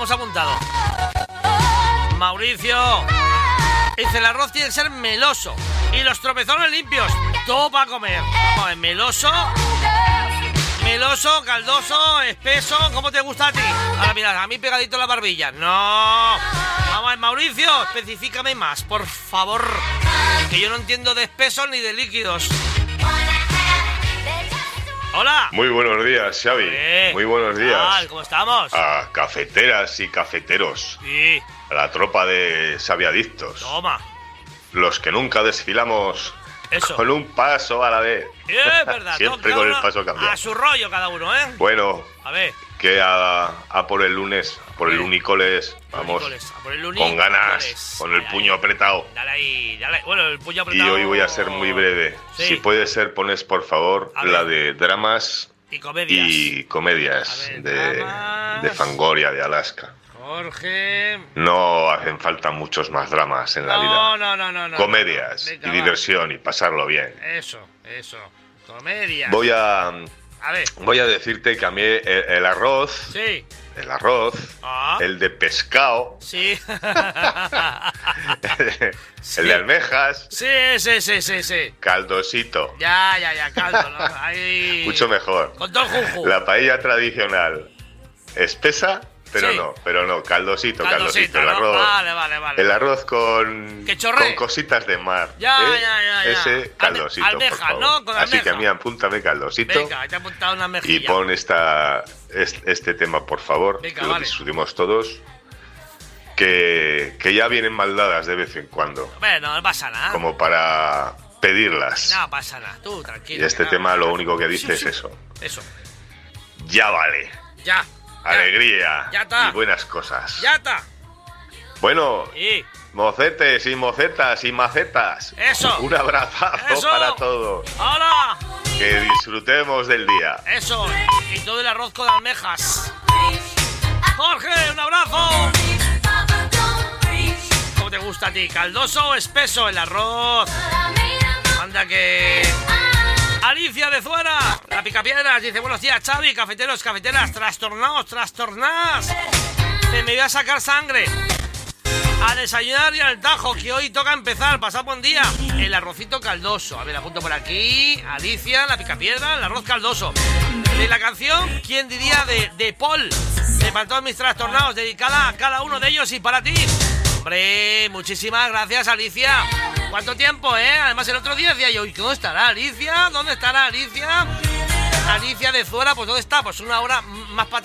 hemos apuntado. Mauricio dice: el arroz tiene que ser meloso y los tropezones limpios. Todo para comer. Vamos a ver, meloso, caldoso, espeso. ¿Cómo te gusta a ti? Ahora mira, a mí pegadito en la barbilla. No. Vamos a ver, Mauricio, especifícame más, por favor. Que yo no entiendo de espesos ni de líquidos. Hola. Muy buenos días, Xavi. Muy buenos días. ¿Cómo estamos? A cafeteras y cafeteros. Sí. A la tropa de Xaviadictos. Toma. Los que nunca desfilamos Eso. con un paso a la vez. Es verdad. Siempre con el paso cambiado. A su rollo cada uno, ¿eh? Bueno. A ver. Que a por el lunes, por el unicoles, vamos, con ganas, con el puño apretado. Dale ahí, dale. Bueno, el puño apretado. Y hoy voy a ser muy breve. Sí. Si puede ser, pones por favor la de dramas y comedias, ver, dramas de Fangoria, de Alaska. Jorge. No hacen falta muchos más dramas en la vida. No. Comedias Venga, y diversión y pasarlo bien. Eso. Comedias. Voy a decirte que a mí el arroz. Sí. El arroz. El de pescado. Sí. El de almejas. Sí. Caldosito. Ya, caldo, ¿no? Ahí. Mucho mejor. Con todo el juju. La paella tradicional. Espesa. Pero no, caldosito, el arroz. Vale. El arroz con cositas de mar. Ya. Ese caldosito. Almeja, ¿no? Con almeja. Así que a mí apúntame caldosito. Venga, te he apuntado una mejilla. Y pon este tema, por favor. Venga, que lo discutimos todos. Que ya vienen maldadas de vez en cuando. Bueno, no pasa nada. Como para pedirlas. No pasa nada, tú tranquilo. Y este tema lo único que dice es eso. Eso. Ya vale. Ya. Alegría ya está. Y buenas cosas. Ya está. Bueno, mocetes y mocetas y macetas. Eso. Un abrazazo para todos. ¡Hola! Que disfrutemos del día. Eso. Y todo el arroz con almejas. Jorge, un abrazo. ¿Cómo te gusta a ti? ¿Caldoso o espeso el arroz? Anda que... Alicia de Zuera, la Picapiedras, dice: buenos días, Xavi, cafeteros, cafeteras, trastornadas. Me voy a sacar sangre. A desayunar y al tajo, que hoy toca empezar. Pasad buen día. El arrocito caldoso. A ver, apunto por aquí. Alicia, la Picapiedra, el arroz caldoso. De la canción, ¿quién diría? De Paul. Para todos mis trastornados, dedicada a cada uno de ellos y para ti. Hombre, muchísimas gracias, Alicia. ¿Cuánto tiempo, Además, el otro día decía yo: ¿dónde estará Alicia? ¿Dónde estará Alicia? Alicia de Zuera, pues ¿dónde está? Pues una hora más para